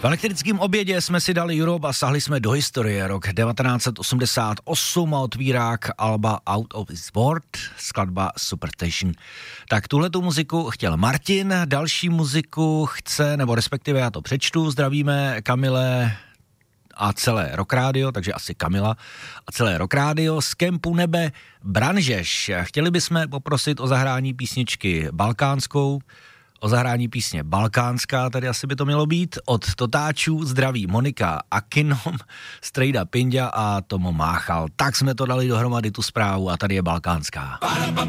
V elektrickém obědě jsme si dali Europe a sahli jsme do historie. Rok 1988 a otvírák alba Out of This World, skladba Superstation. Tak tuhletu muziku chtěl Martin, další muziku chce, nebo respektive já to přečtu, zdravíme Kamile a celé Rock Radio, takže asi Kamila a celé Rock Radio z kempu Nebe Branžeš. Chtěli bychom poprosit o zahrání písničky balkánskou, o zahrání písně Balkánská, tady asi by to mělo být, od Totáčů zdraví Monika Akinom, Strejda Pinďa a Tomo Máchal. Tak jsme to dali dohromady tu zprávu a tady je Balkánská.